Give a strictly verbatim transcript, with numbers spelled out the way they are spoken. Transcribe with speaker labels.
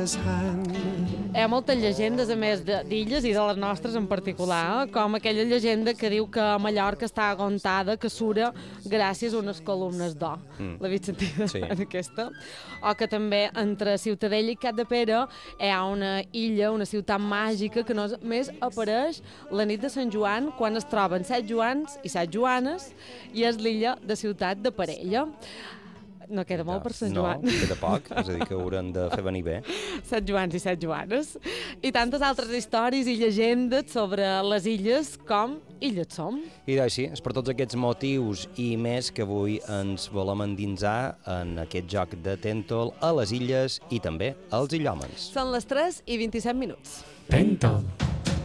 Speaker 1: his hand.
Speaker 2: Hi ha moltes llegendes, a més, d'illes i de les nostres en particular, eh? Com aquella llegenda que diu que Mallorca està agontada, que sura gràcies a unes columnes d'or. Mm. L'havia sentida sí. en aquesta? O que també entre Ciutadella i Capdepera hi ha una illa, una ciutat màgica que només apareix la nit de Sant Joan, quan es troben set Joans i set Joanes, i és l'illa de Ciutat de Parella. No queda molt per Sant Joan.
Speaker 3: No, queda poc, és a dir, que haurem de fer venir bé.
Speaker 2: Set Joans i set Joanes. I tantes altres històries i llegendes sobre les illes com Illes Som.
Speaker 3: I doncs sí, és per tots aquests motius i més que avui ens volem endinsar en aquest joc de Tèntol a les illes i també als illòmens.
Speaker 2: Són les tres i vint-i-set minuts.
Speaker 1: Tèntol.